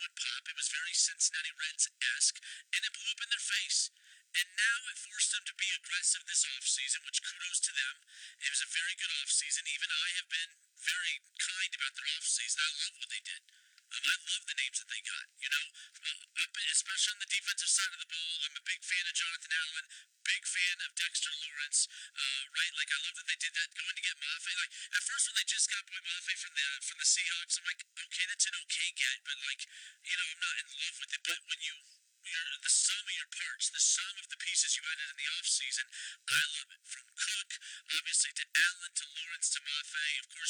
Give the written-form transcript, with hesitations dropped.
would pop. It was very Cincinnati Reds-esque, and it blew up in their face. And now it forced them to be aggressive this offseason, which kudos to them. It was a very good offseason. Even I have been very kind about their offseason. I love what they did. I love the names that they got. Especially on the defensive side of the ball, I'm a big fan of Jonathan Allen, big fan of Dexter Lawrence. Right, like I love that they did that going to get Mafe. Like at first when they just got Boy Mafe from the Seahawks, I'm like, okay, that's an okay get, but like, I'm not in love with it. But when you're the sum of your parts, the sum of the pieces you added in the offseason, I love it. From Cook, obviously, to Allen, to Lawrence, to Mafe. Of course,